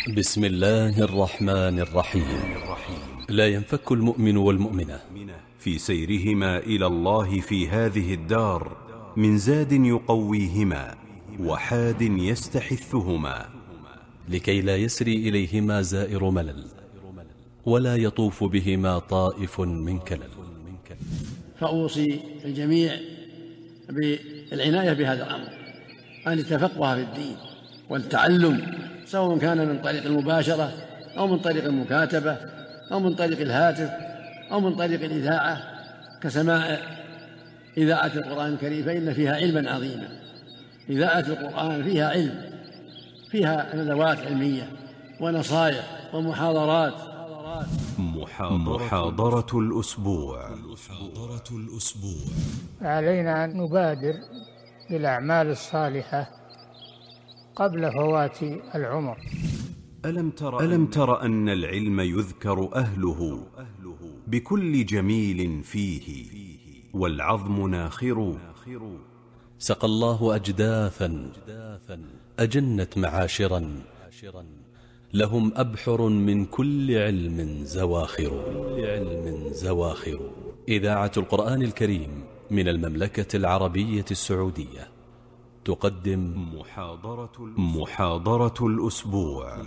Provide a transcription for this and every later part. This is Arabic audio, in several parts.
بسم الله الرحمن الرحيم. لا ينفك المؤمن والمؤمنة في سيرهما إلى الله في هذه الدار من زاد يقويهما وحاد يستحثهما، لكي لا يسري إليهما زائر ملل ولا يطوف بهما طائف من كلل. فأوصي الجميع بالعناية بهذا الأمر، أن يتفقه في الدين والتعلم، سواء كان من طريق المباشرة أو من طريق المكاتبة أو من طريق الهاتف أو من طريق الإذاعة كسماع إذاعة القرآن الكريم، فإن فيها علما عظيما. إذاعة القرآن فيها علم، فيها ندوات علمية ونصائح ومحاضرات. محاضرة الأسبوع. علينا أن نبادر بالأعمال الصالحة قبل فوات العمر. ألم تر أن العلم يذكر أهله بكل جميل فيه والعظم ناخر. سقى الله أجداثا أجنت معاشرا، لهم أبحر من كل علم زواخر. إذاعة القرآن الكريم من المملكة العربية السعودية تقدم محاضرة الأسبوع.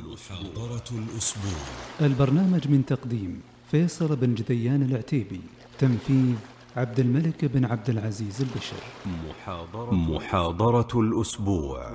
البرنامج من تقديم فيصل بن جديان العتيبي، تنفيذ عبد الملك بن عبد العزيز البشر. محاضرة الأسبوع.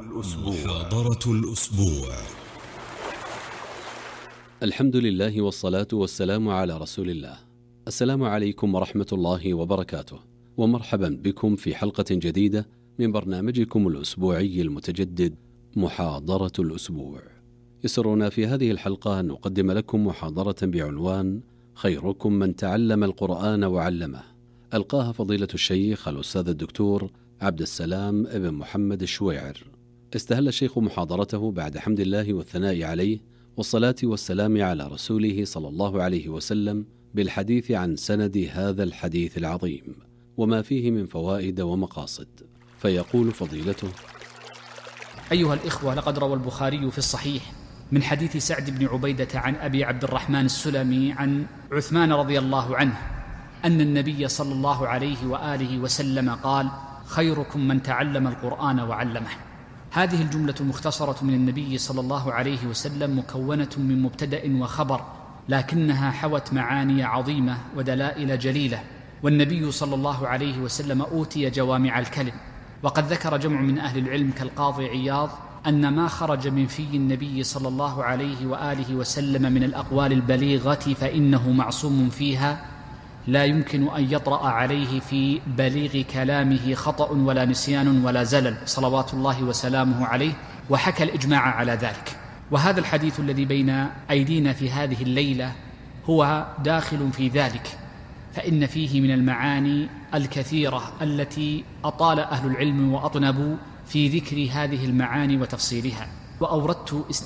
الحمد لله والصلاة والسلام على رسول الله. السلام عليكم ورحمة الله وبركاته، ومرحبا بكم في حلقة جديدة من برنامجكم الأسبوعي المتجدد محاضرة الأسبوع. يسرنا في هذه الحلقة أن نقدم لكم محاضرة بعنوان خيركم من تعلم القرآن وعلمه، ألقاها فضيلة الشيخ الأستاذ الدكتور عبد السلام ابن محمد الشويعر. استهل الشيخ محاضرته بعد حمد الله والثناء عليه والصلاة والسلام على رسوله صلى الله عليه وسلم بالحديث عن سند هذا الحديث العظيم وما فيه من فوائد ومقاصد، فيقول فضيلته: أيها الإخوة، لقد روى البخاري في الصحيح من حديث سعد بن عبيدة عن أبي عبد الرحمن السلمي عن عثمان رضي الله عنه أن النبي صلى الله عليه وآله وسلم قال: خيركم من تعلم القرآن وعلمه. هذه الجملة المختصرة من النبي صلى الله عليه وسلم مكونة من مبتدأ وخبر، لكنها حوت معاني عظيمة ودلائل جليلة، والنبي صلى الله عليه وسلم أوتي جوامع الكلم. وقد ذكر جمع من أهل العلم كالقاضي عياض أن ما خرج من في النبي صلى الله عليه وآله وسلم من الأقوال البليغة فإنه معصوم فيها، لا يمكن أن يطرأ عليه في بليغ كلامه خطأ ولا نسيان ولا زلل صلوات الله وسلامه عليه، وحكى الإجماع على ذلك. وهذا الحديث الذي بين أيدينا في هذه الليلة هو داخل في ذلك، فإن فيه من المعاني الكثيرة التي أطال أهل العلم وأطنبوا في ذكر هذه المعاني وتفصيلها. وأوردت